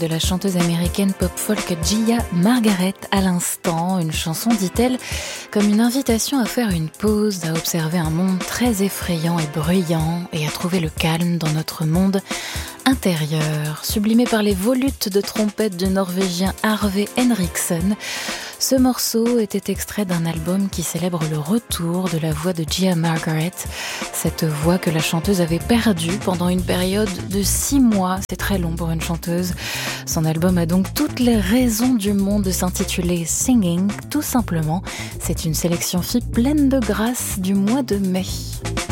De la chanteuse américaine pop-folk Gia Margaret à l'instant, une chanson, dit-elle, comme une invitation à faire une pause, à observer un monde très effrayant et bruyant et à trouver le calme dans notre monde intérieur. Sublimé par les volutes de trompette du Norvégien Harvey Henriksen, ce morceau était extrait d'un album qui célèbre le retour de la voix de Gia Margaret, cette voix que la chanteuse avait perdue pendant une période de 6 mois. C'est très long pour une chanteuse. Son album a donc toutes les raisons du monde de s'intituler Singing, tout simplement. C'est une sélection fille pleine de grâce du mois de mai.